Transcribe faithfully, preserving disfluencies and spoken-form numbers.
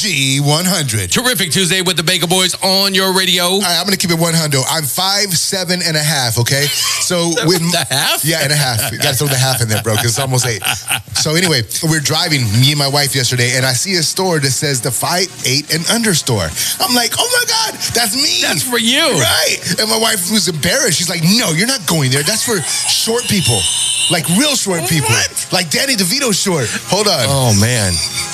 G one hundred. Terrific Tuesday with the Baker Boys on your radio. All right, I'm going to keep it one hundred. I'm five, seven and a half, okay? So with the half? Yeah, and a half. You got to throw the half in there, bro, because it's almost eight. So anyway, we're driving, me and my wife yesterday, and I see a store that says the five, eight and under store. I'm like, oh my God, that's me. That's for you. Right. And my wife was embarrassed. She's like, no, you're not going there. That's for short people. Like real short people. What? Like Danny DeVito short. Hold on. Oh, man.